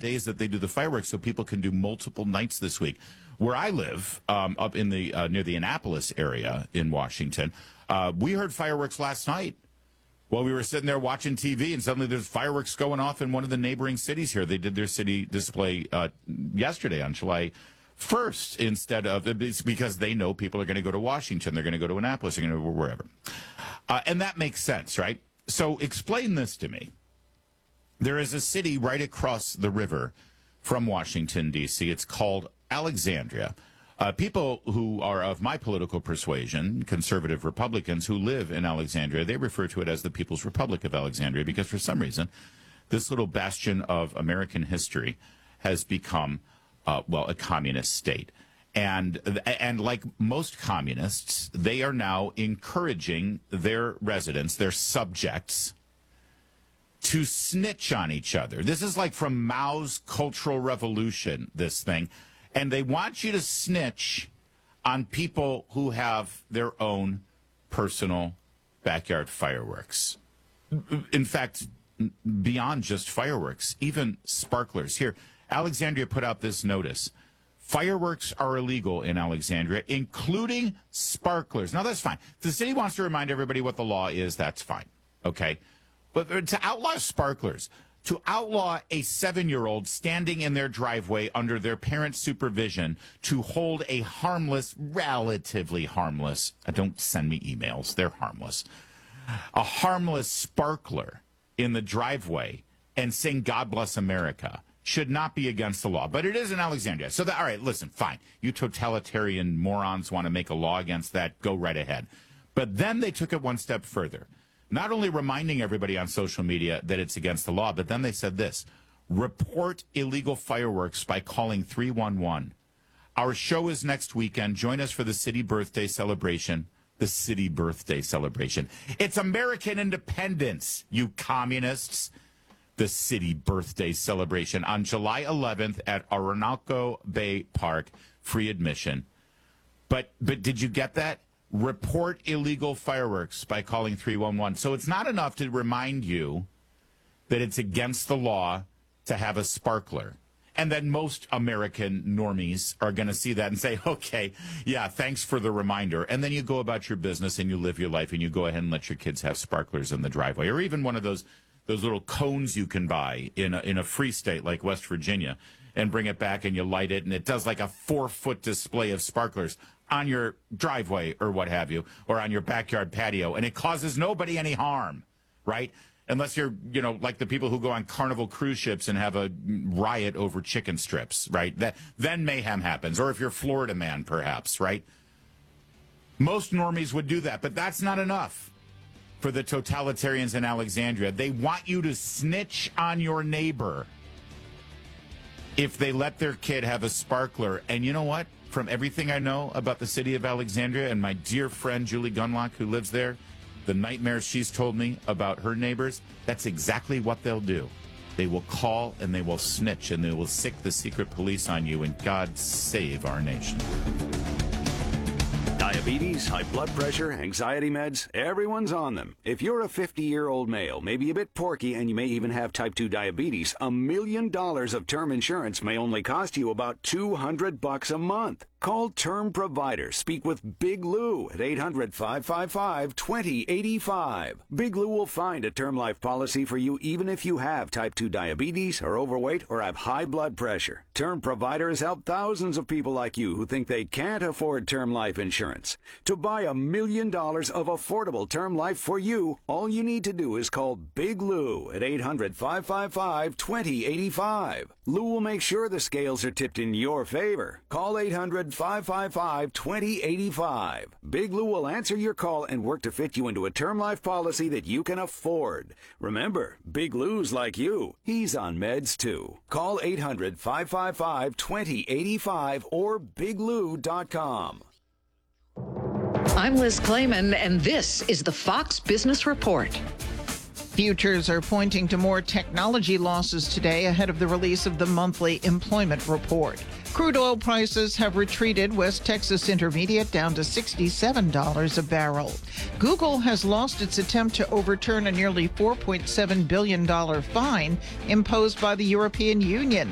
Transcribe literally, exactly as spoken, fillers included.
days that they do the fireworks so people can do multiple nights this week. Where I live, um, up in the uh, near the Annapolis area in Washington, uh, we heard fireworks last night while we were sitting there watching T V, and suddenly there's fireworks going off in one of the neighboring cities here. They did their city display uh, yesterday on July first instead of, it's because they know people are going to go to Washington, they're going to go to Annapolis, they're going to go wherever. Uh, and that makes sense, right? So explain this to me. There is a city right across the river from Washington, D C. It's called Alexandria. Uh, people who are of my political persuasion, conservative Republicans who live in Alexandria, they refer to it as the People's Republic of Alexandria because for some reason, this little bastion of American history has become, uh, well, a communist state. And, and like most communists, they are now encouraging their residents, their subjects, to snitch on each other. This is like from Mao's Cultural Revolution, this thing. And they want you to snitch on people who have their own personal backyard fireworks. In fact, beyond just fireworks, even sparklers. Here, Alexandria put out this notice. Fireworks are illegal in Alexandria, including sparklers. Now, that's fine. If the city wants to remind everybody what the law is, that's fine. Okay? But to outlaw sparklers, to outlaw a seven-year-old standing in their driveway under their parents' supervision to hold a harmless, relatively harmless, uh, don't send me emails, they're harmless, a harmless sparkler in the driveway and sing God Bless America should not be against the law. But it is in Alexandria. So, that, all right, listen, fine. You totalitarian morons want to make a law against that, go right ahead. But then they took it one step further. Not only reminding everybody on social media that it's against the law, but then they said this: report illegal fireworks by calling three one one. Our show is next weekend. Join us for the city birthday celebration. The city birthday celebration. It's American independence, you communists. The city birthday celebration on July eleventh at Aranaco Bay Park. Free admission. But but did you get that? Report illegal fireworks by calling three one one. So it's not enough to remind you that it's against the law to have a sparkler. And then most American normies are going to see that and say, okay, yeah, thanks for the reminder. And then you go about your business and you live your life and you go ahead and let your kids have sparklers in the driveway, or even one of those those little cones you can buy in a, in a free state like West Virginia, and bring it back and you light it and it does like a four foot display of sparklers on your driveway or what have you, or on your backyard patio, and it causes nobody any harm, right? Unless you're, you know, like the people who go on Carnival cruise ships and have a riot over chicken strips, right? That then mayhem happens. Or if you're Florida man, perhaps, right? Most normies would do that, but that's not enough for the totalitarians in Alexandria. They want you to snitch on your neighbor if they let their kid have a sparkler. And you know what? From everything I know about the city of Alexandria and my dear friend Julie Gunlock, who lives there, the nightmares she's told me about her neighbors, that's exactly what they'll do. They will call and they will snitch and they will sick the secret police on you, and God save our nation. Diabetes, high blood pressure, anxiety meds, everyone's on them. If you're a fifty-year-old male, maybe a bit porky, and you may even have type two diabetes, a million dollars of term insurance may only cost you about two hundred bucks a month. Call Term Provider. Speak with Big Lou at eight hundred, five five five, two zero eight five. Big Lou will find a term life policy for you even if you have type two diabetes, are overweight, or have high blood pressure. Term Provider has helped thousands of people like you who think they can't afford term life insurance. To buy a million dollars of affordable term life for you, all you need to do is call Big Lou at eight hundred, five five five, two zero eight five. Lou will make sure the scales are tipped in your favor. Call eight hundred, five five five, two zero eight five. Big Lou will answer your call and work to fit you into a term life policy that you can afford. Remember, Big Lou's like you. He's on meds too. Call eight hundred, five five five, two zero eight five or big lou dot com. I'm Liz Clayman, and this is the Fox Business Report. Futures are pointing to more technology losses today ahead of the release of the monthly employment report. Crude oil prices have retreated, West Texas Intermediate down to sixty-seven dollars a barrel. Google has lost its attempt to overturn a nearly four point seven billion dollars fine imposed by the European Union.